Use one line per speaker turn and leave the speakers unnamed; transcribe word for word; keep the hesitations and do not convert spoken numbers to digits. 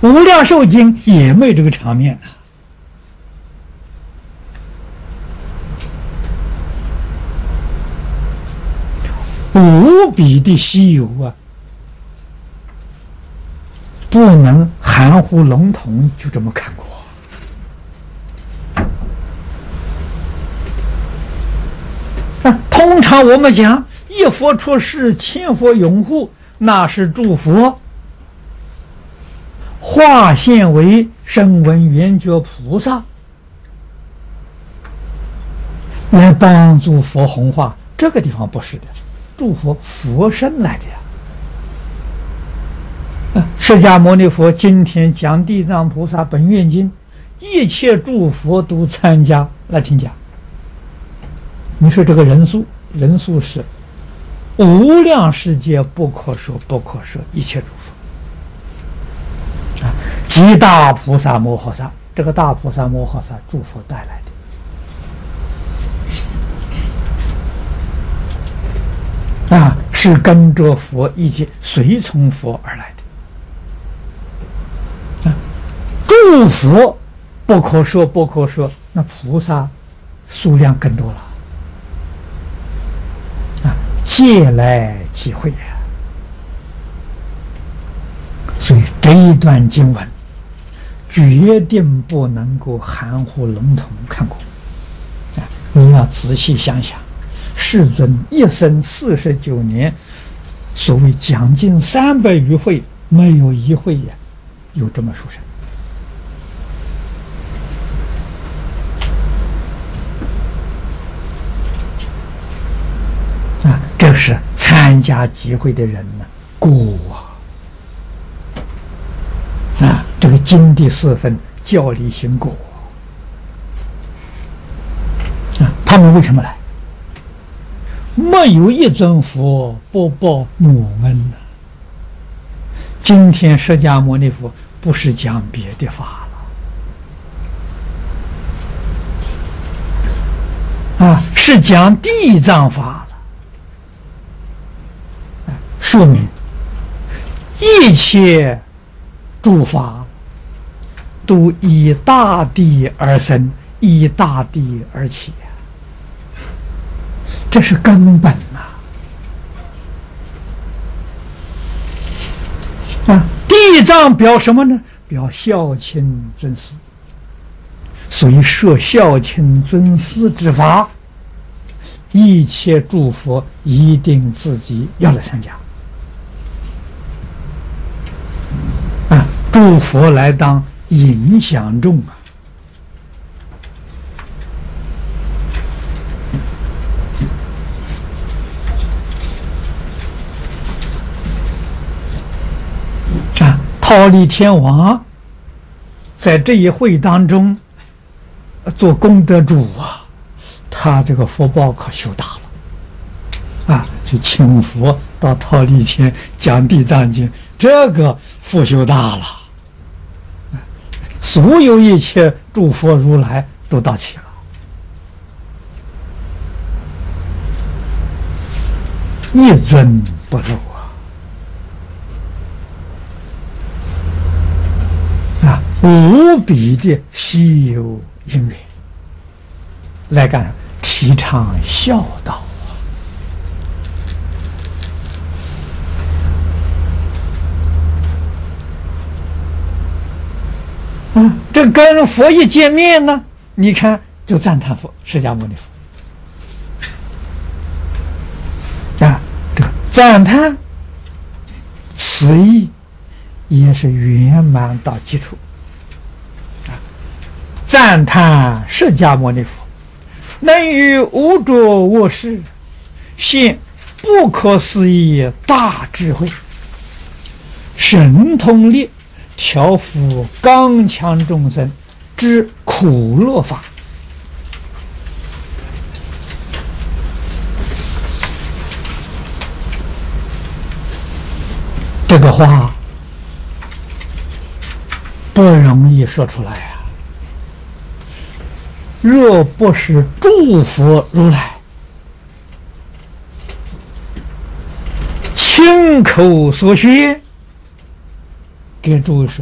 无量寿经也没有这个场面啊。无比的稀有啊，不能含糊笼统就这么看过。啊，通常我们讲一佛出世，千佛拥护，那是诸佛化现为声闻缘觉菩萨来帮助佛弘化。这个地方不是的，诸佛佛身来的呀。啊，释迦牟尼佛今天讲地藏菩萨本愿经，一切诸佛都参加来听讲。你说这个人数，人数是无量世界不可说不可说，一切诸佛啊，即大菩萨摩诃萨，这个大菩萨摩诃萨诸佛带来的啊，是跟着佛以及随从佛而来的啊。诸佛不可说不可说，那菩萨数量更多了。借来即会呀，所以这一段经文决定不能够含糊笼统看过啊！你要仔细想想，世尊一生四十九年，所谓讲经三百余会，没有一会呀有这么殊胜。这是参加集会的人呢，过啊！啊，这个经第四分教理行果啊，他们为什么来？没有一尊佛不报母恩呢。今天释迦牟尼佛不是讲别的法了啊，是讲地藏法。说明一切诸法都依大地而生，依大地而起，这是根本呐！啊，地藏表什么呢？表孝亲尊师，所以设孝亲尊师之法，一切诸佛一定自己要来参加。诸佛来当影响众啊！啊，忉利天王在这一会当中做功德主啊，他这个福报可修大了啊！就请佛到忉利天讲地藏经，这个福修大了。所有一切诸佛如来都到齐了，一尊不漏啊！啊，无比的稀有因缘，来干提倡孝道啊！这跟佛一见面呢，你看就赞叹佛释迦牟尼佛啊，这个赞叹此意也是圆满到基础啊！赞叹释迦牟尼佛能于无着我事现不可思议大智慧，神通力调伏刚强众生之苦乐法。这个话不容易说出来啊！若不是诸佛如来亲口所宣，给诸位说。